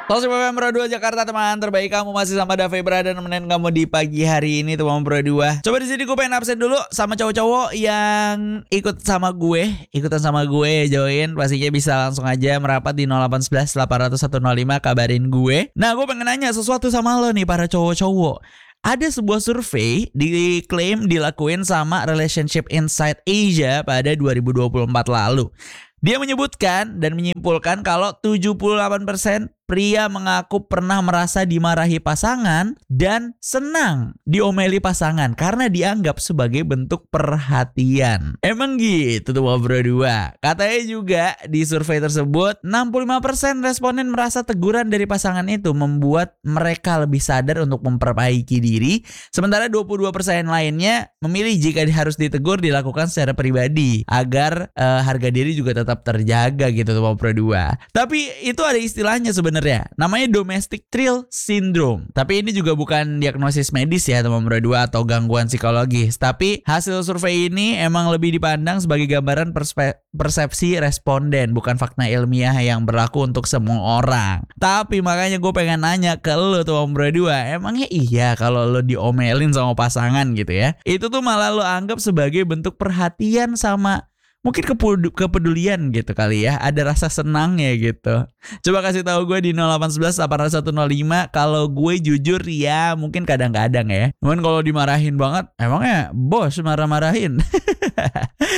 Toxic FM Pro 2 Jakarta, teman terbaik kamu masih sama Dave Brother nemenin kamu di pagi hari ini teman Pro 2. Coba di sini gue pengen absen dulu sama cowok-cowok yang ikutan sama gue join, pastinya bisa langsung aja merapat di 0811 800 105 kabarin gue. Nah, gue pengen nanya sesuatu sama lo nih para cowok-cowok. Ada sebuah survei diklaim dilakuin sama Relationship Insight Asia pada 2024 lalu. Dia menyebutkan dan menyimpulkan kalau 78% pria mengaku pernah merasa dimarahi pasangan dan senang diomeli pasangan karena dianggap sebagai bentuk perhatian. Emang gitu tuh Bro 2. Katanya juga di survei tersebut 65% responden merasa teguran dari pasangan itu membuat mereka lebih sadar untuk memperbaiki diri, sementara 22% lainnya memilih jika harus ditegur dilakukan secara pribadi agar harga diri juga tetap terjaga gitu tuh Bro 2. Tapi itu ada istilahnya sebenarnya, namanya domestic thrill syndrome. Tapi ini juga bukan diagnosis medis ya teman Bro 2 atau gangguan psikologis. Tapi hasil survei ini emang lebih dipandang sebagai gambaran persepsi responden, bukan fakta ilmiah yang berlaku untuk semua orang. Tapi makanya gue pengen nanya ke lo tuh Bro 2, emangnya iya kalau lo diomelin sama pasangan gitu ya, itu tuh malah lo anggap sebagai bentuk perhatian sama mungkin kepedulian gitu kali ya, ada rasa senang ya gitu. Coba kasih tahu gue di 0811 80105. Kalau gue jujur ya mungkin kadang-kadang ya. Cuman kalau dimarahin banget, emangnya bos marah-marahin?